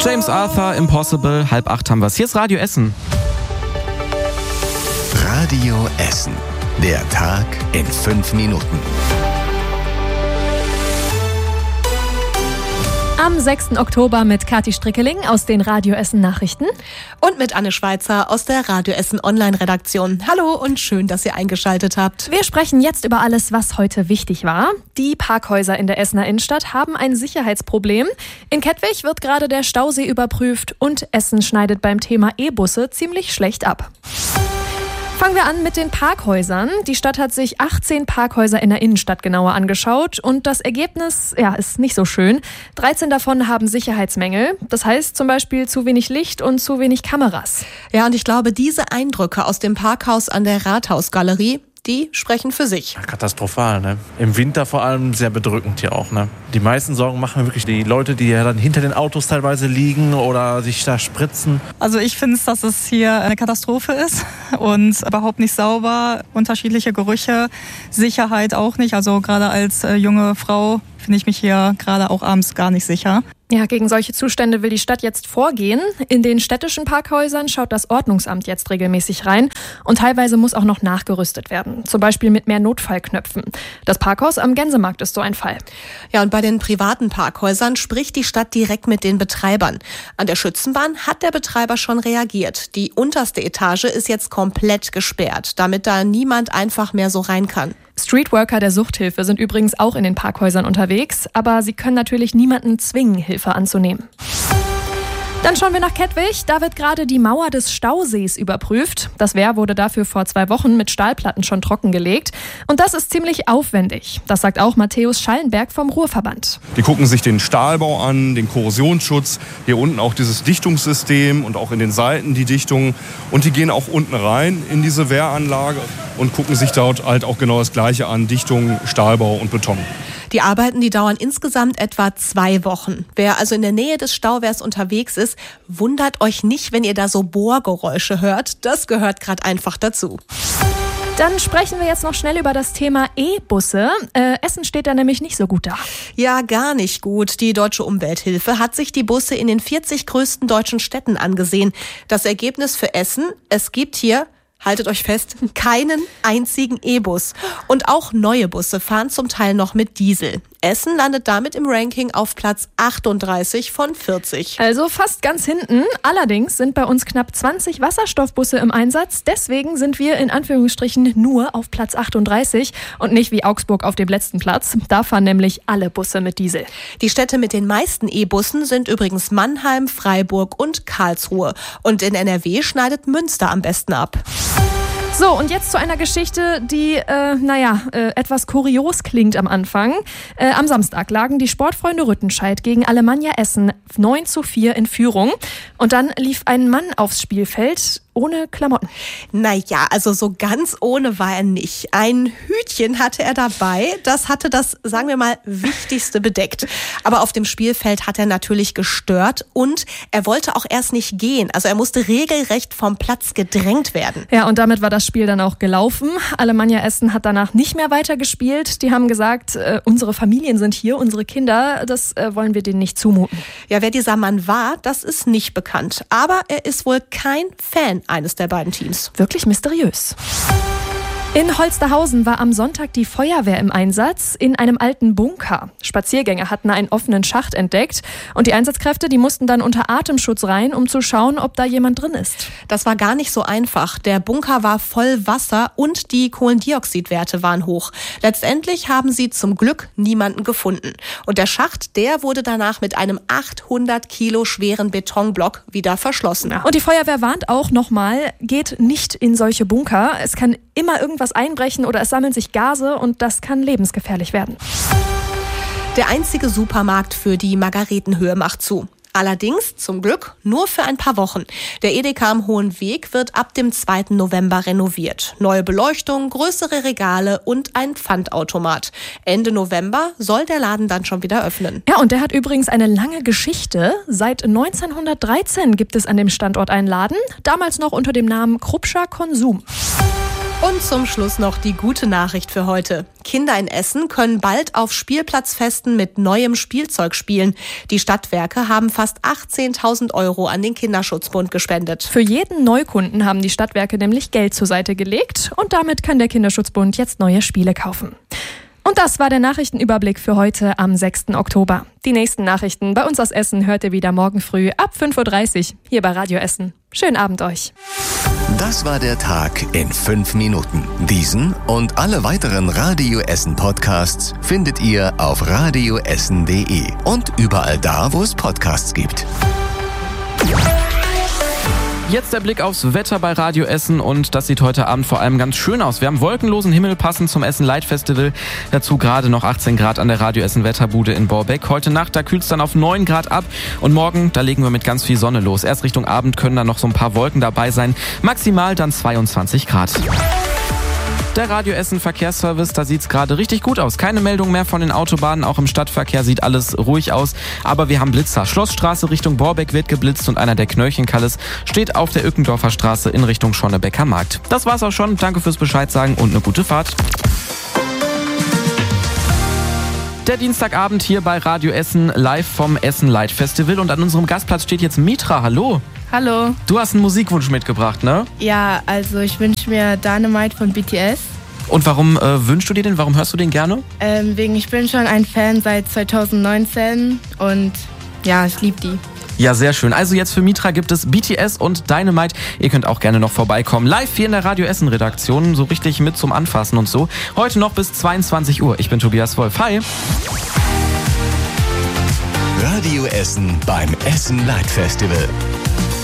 James Arthur, Impossible, 7:30 haben wir's. Hier ist Radio Essen. Radio Essen. Der Tag in 5 Minuten. Am 6. Oktober mit Kathi Strickeling aus den Radio Essen Nachrichten. Und mit Anne Schweizer aus der Radio Essen Online-Redaktion. Hallo und schön, dass ihr eingeschaltet habt. Wir sprechen jetzt über alles, was heute wichtig war. Die Parkhäuser in der Essener Innenstadt haben ein Sicherheitsproblem. In Kettwig wird gerade der Stausee überprüft und Essen schneidet beim Thema E-Busse ziemlich schlecht ab. Fangen wir an mit den Parkhäusern. Die Stadt hat sich 18 Parkhäuser in der Innenstadt genauer angeschaut und das Ergebnis, ist nicht so schön. 13 davon haben Sicherheitsmängel. Das heißt zum Beispiel zu wenig Licht und zu wenig Kameras. Ja, und ich glaube, diese Eindrücke aus dem Parkhaus an der Rathausgalerie, die sprechen für sich. Katastrophal, ne? Im Winter vor allem sehr bedrückend hier auch, ne? Die meisten Sorgen machen mir wirklich die Leute, die ja dann hinter den Autos teilweise liegen oder sich da spritzen. Also ich finde, dass es hier eine Katastrophe ist und überhaupt nicht sauber, unterschiedliche Gerüche, Sicherheit auch nicht. Also gerade als junge Frau finde ich mich hier gerade auch abends gar nicht sicher. Ja, gegen solche Zustände will die Stadt jetzt vorgehen. In den städtischen Parkhäusern schaut das Ordnungsamt jetzt regelmäßig rein und teilweise muss auch noch nachgerüstet werden, zum Beispiel mit mehr Notfallknöpfen. Das Parkhaus am Gänsemarkt ist so ein Fall. Ja, und bei den privaten Parkhäusern spricht die Stadt direkt mit den Betreibern. An der Schützenbahn hat der Betreiber schon reagiert. Die unterste Etage ist jetzt komplett gesperrt, damit da niemand einfach mehr so rein kann. Streetworker der Suchthilfe sind übrigens auch in den Parkhäusern unterwegs, aber sie können natürlich niemanden zwingen, Hilfe anzunehmen. Dann schauen wir nach Kettwig. Da wird gerade die Mauer des Stausees überprüft. Das Wehr wurde dafür vor 2 Wochen mit Stahlplatten schon trockengelegt. Und das ist ziemlich aufwendig. Das sagt auch Matthäus Schallenberg vom Ruhrverband. Die gucken sich den Stahlbau an, den Korrosionsschutz, hier unten auch dieses Dichtungssystem und auch in den Seiten die Dichtung. Und die gehen auch unten rein in diese Wehranlage und gucken sich dort halt auch genau das Gleiche an, Dichtung, Stahlbau und Beton. Die Arbeiten, die dauern insgesamt etwa 2 Wochen. Wer also in der Nähe des Stauwehrs unterwegs ist, wundert euch nicht, wenn ihr da so Bohrgeräusche hört. Das gehört gerade einfach dazu. Dann sprechen wir jetzt noch schnell über das Thema E-Busse. Essen steht da nämlich nicht so gut da. Ja, gar nicht gut. Die Deutsche Umwelthilfe hat sich die Busse in den 40 größten deutschen Städten angesehen. Das Ergebnis für Essen: Es gibt hier, haltet euch fest, keinen einzigen E-Bus. Und auch neue Busse fahren zum Teil noch mit Diesel. Essen landet damit im Ranking auf Platz 38 von 40. Also fast ganz hinten. Allerdings sind bei uns knapp 20 Wasserstoffbusse im Einsatz. Deswegen sind wir in Anführungsstrichen nur auf Platz 38 und nicht wie Augsburg auf dem letzten Platz. Da fahren nämlich alle Busse mit Diesel. Die Städte mit den meisten E-Bussen sind übrigens Mannheim, Freiburg und Karlsruhe. Und in NRW schneidet Münster am besten ab. So, und jetzt zu einer Geschichte, die, etwas kurios klingt am Anfang. Am Samstag lagen die Sportfreunde Rüttenscheid gegen Alemannia Essen 9:4 in Führung. Und dann lief ein Mann aufs Spielfeld ohne Klamotten. Naja, also so ganz ohne war er nicht. Ein Hütchen hatte er dabei, das hatte das, sagen wir mal, Wichtigste bedeckt. Aber auf dem Spielfeld hat er natürlich gestört und er wollte auch erst nicht gehen. Also er musste regelrecht vom Platz gedrängt werden. Ja, und damit war das Spiel dann auch gelaufen. Alemannia Essen hat danach nicht mehr weitergespielt. Die haben gesagt, unsere Familien sind hier, unsere Kinder, das wollen wir denen nicht zumuten. Ja, wer dieser Mann war, das ist nicht bekannt. Aber er ist wohl kein Fan eines der beiden Teams. Wirklich mysteriös. In Holsterhausen war am Sonntag die Feuerwehr im Einsatz in einem alten Bunker. Spaziergänger hatten einen offenen Schacht entdeckt und die Einsatzkräfte, die mussten dann unter Atemschutz rein, um zu schauen, ob da jemand drin ist. Das war gar nicht so einfach. Der Bunker war voll Wasser und die Kohlendioxidwerte waren hoch. Letztendlich haben sie zum Glück niemanden gefunden. Und der Schacht, der wurde danach mit einem 800 Kilo schweren Betonblock wieder verschlossen. Ja. Und die Feuerwehr warnt auch nochmal, geht nicht in solche Bunker. Es kann immer irgendwas einbrechen oder es sammeln sich Gase und das kann lebensgefährlich werden. Der einzige Supermarkt für die Margaretenhöhe macht zu. Allerdings, zum Glück, nur für ein paar Wochen. Der Edeka am Hohen Weg wird ab dem 2. November renoviert. Neue Beleuchtung, größere Regale und ein Pfandautomat. Ende November soll der Laden dann schon wieder öffnen. Ja, und der hat übrigens eine lange Geschichte. Seit 1913 gibt es an dem Standort einen Laden, damals noch unter dem Namen Kruppscher Konsum. Und zum Schluss noch die gute Nachricht für heute. Kinder in Essen können bald auf Spielplatzfesten mit neuem Spielzeug spielen. Die Stadtwerke haben fast 18.000 € an den Kinderschutzbund gespendet. Für jeden Neukunden haben die Stadtwerke nämlich Geld zur Seite gelegt und damit kann der Kinderschutzbund jetzt neue Spiele kaufen. Und das war der Nachrichtenüberblick für heute am 6. Oktober. Die nächsten Nachrichten bei uns aus Essen hört ihr wieder morgen früh ab 5.30 Uhr hier bei Radio Essen. Schönen Abend euch. Das war der Tag in 5 Minuten. Diesen und alle weiteren Radio Essen Podcasts findet ihr auf radioessen.de und überall da, wo es Podcasts gibt. Jetzt der Blick aufs Wetter bei Radio Essen und das sieht heute Abend vor allem ganz schön aus. Wir haben wolkenlosen Himmel passend zum Essen Light Festival. Dazu gerade noch 18 Grad an der Radio Essen Wetterbude in Borbeck. Heute Nacht, da kühlt es dann auf 9 Grad ab und morgen, da legen wir mit ganz viel Sonne los. Erst Richtung Abend können dann noch so ein paar Wolken dabei sein. Maximal dann 22 Grad. Der Radio Essen Verkehrsservice, da sieht's gerade richtig gut aus. Keine Meldung mehr von den Autobahnen, auch im Stadtverkehr sieht alles ruhig aus. Aber wir haben Blitzer. Schlossstraße Richtung Borbeck wird geblitzt und einer der Knöllchenkalles steht auf der Ückendorfer Straße in Richtung Schonnebecker Markt. Das war's auch schon. Danke fürs Bescheid sagen und eine gute Fahrt. Der Dienstagabend hier bei Radio Essen live vom Essen Light Festival und an unserem Gastplatz steht jetzt Mitra. Hallo. Hallo. Du hast einen Musikwunsch mitgebracht, ne? Ja, also ich wünsche mir Dynamite von BTS. Und warum wünschst du dir den? Warum hörst du den gerne? Ich bin schon ein Fan seit 2019 und ja, ich liebe die. Ja, sehr schön. Also jetzt für Mitra gibt es BTS und Dynamite. Ihr könnt auch gerne noch vorbeikommen. Live hier in der Radio Essen Redaktion, so richtig mit zum Anfassen und so. Heute noch bis 22 Uhr. Ich bin Tobias Wolf. Hi. Radio Essen beim Essen Light Festival.